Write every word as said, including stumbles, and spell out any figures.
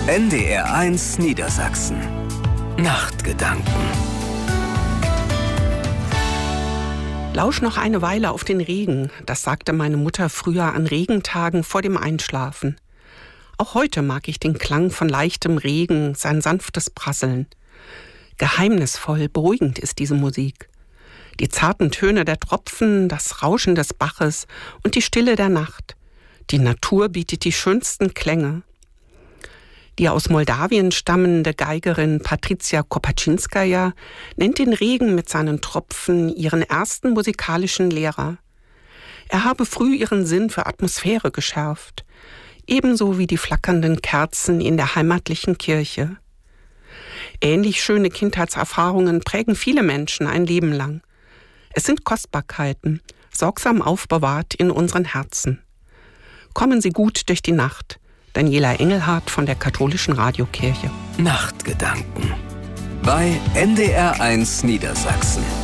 N D R eins Niedersachsen. Nachtgedanken. Lausch noch eine Weile auf den Regen, das sagte meine Mutter früher an Regentagen vor dem Einschlafen. Auch heute mag ich den Klang von leichtem Regen, sein sanftes Prasseln. Geheimnisvoll, beruhigend ist diese Musik. Die zarten Töne der Tropfen, das Rauschen des Baches und die Stille der Nacht. Die Natur bietet die schönsten Klänge. Die aus Moldawien stammende Geigerin Patricia Kopaczynskaja nennt den Regen mit seinen Tropfen ihren ersten musikalischen Lehrer. Er habe früh ihren Sinn für Atmosphäre geschärft, ebenso wie die flackernden Kerzen in der heimatlichen Kirche. Ähnlich schöne Kindheitserfahrungen prägen viele Menschen ein Leben lang. Es sind Kostbarkeiten, sorgsam aufbewahrt in unseren Herzen. Kommen Sie gut durch die Nacht. Daniela Engelhardt von der Katholischen Radiokirche. Nachtgedanken bei N D R eins Niedersachsen.